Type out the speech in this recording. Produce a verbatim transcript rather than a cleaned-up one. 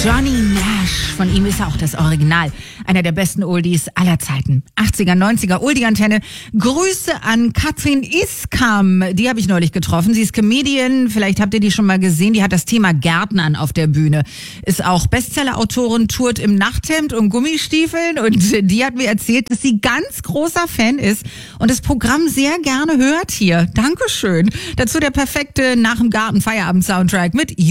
Johnny Nash, von ihm ist auch das Original. Einer der besten Oldies aller Zeiten. achtziger, neunziger Oldie-Antenne. Grüße an Katrin Iskam. Die habe ich neulich getroffen. Sie ist Comedian. Vielleicht habt ihr die schon mal gesehen. Die hat das Thema Gärtnern auf der Bühne. Ist auch Bestseller-Autorin, tourt im Nachthemd und Gummistiefeln. Und die hat mir erzählt, dass sie ganz großer Fan ist und das Programm sehr gerne hört hier. Dankeschön. Dazu der perfekte Nach dem Garten Feierabend-Soundtrack mit